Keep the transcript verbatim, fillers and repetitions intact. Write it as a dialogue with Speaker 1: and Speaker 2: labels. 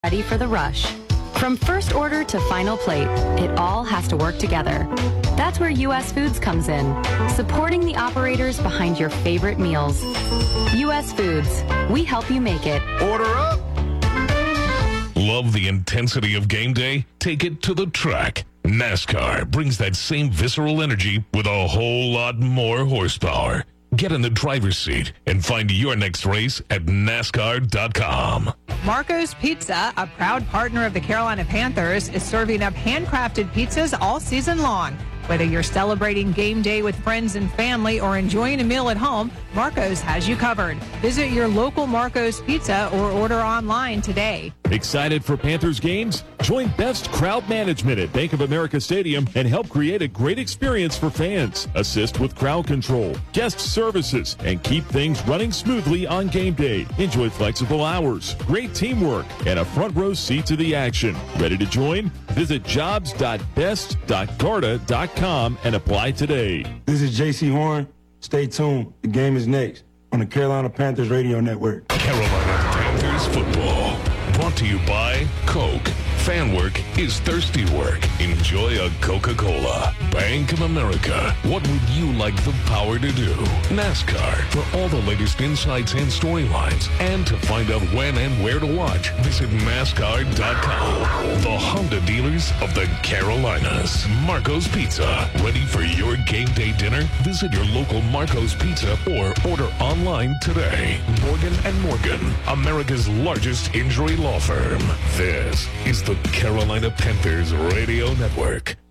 Speaker 1: ready for the rush. From first order to final plate, it all has to work together. That's where U S Foods comes in, supporting the operators behind your favorite meals. U S Foods, we help you make it.
Speaker 2: Order up!
Speaker 3: Love the intensity of game day? Take it to the track. NASCAR brings that same visceral energy with a whole lot more horsepower. Get in the driver's seat and find your next race at NASCAR dot com.
Speaker 4: Marco's Pizza, a proud partner of the Carolina Panthers, is serving up handcrafted pizzas all season long. Whether you're celebrating game day with friends and family or enjoying a meal at home, Marco's has you covered. Visit your local Marco's Pizza or order online today.
Speaker 5: Excited for Panthers games? Join Best Crowd Management at Bank of America Stadium and help create a great experience for fans. Assist with crowd control, guest services, and keep things running smoothly on game day. Enjoy flexible hours, great teamwork, and a front row seat to the action. Ready to join? Visit jobs dot best dot garda dot com and apply today.
Speaker 6: This is J C Horn. Stay tuned. The game is next on the Carolina Panthers Radio Network.
Speaker 3: Carolina Panthers football. Brought to you by Coke. Fan work is thirsty work. Enjoy a Coca-Cola. Bank of America. What would you like the power to do? NASCAR. For all the latest insights and storylines. And to find out when and where to watch, visit NASCAR dot com. The Honda dealers of the Carolinas. Marco's Pizza. Ready for your game day dinner? Visit your local Marco's Pizza or order online today. Morgan and Morgan. America's largest injury law firm. This is the Carolina Panthers Radio Network.